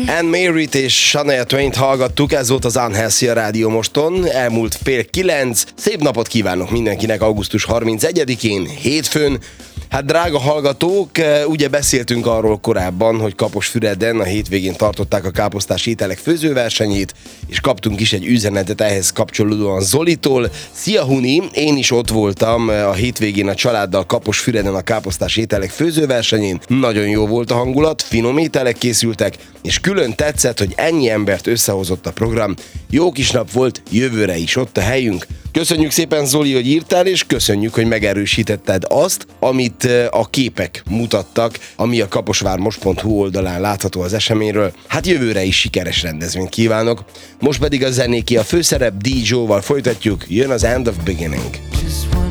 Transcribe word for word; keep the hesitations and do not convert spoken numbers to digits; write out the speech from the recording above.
Anne Maryt és Shania Twain-t hallgattuk, ez volt az Unhealthy a Rádió Moston, elmúlt fél kilenc. Szép napot kívánok mindenkinek augusztus harmincegyedikén, hétfőn. Hát drága hallgatók, ugye beszéltünk arról korábban, hogy Kaposfüreden a hétvégén tartották a káposztás ételek főzőversenyét, és kaptunk is egy üzenetet ehhez kapcsolódóan Zolitól. Szia Huni, én is ott voltam a hétvégén a családdal Kaposfüreden a káposztás ételek főzőversenyén. Nagyon jó volt a hangulat, finom ételek készültek, és külön tetszett, hogy ennyi embert összehozott a program. Jó kis nap volt, jövőre is ott a helyünk. Köszönjük szépen, Zoli, hogy írtál, és köszönjük, hogy megerősítetted azt, amit a képek mutattak, ami a kaposvármos pont hu oldalán látható az eseményről. Hát jövőre is sikeres rendezvényt kívánok. Most pedig a zenéki a főszerep, dé jé-val folytatjuk, jön az End of Beginning.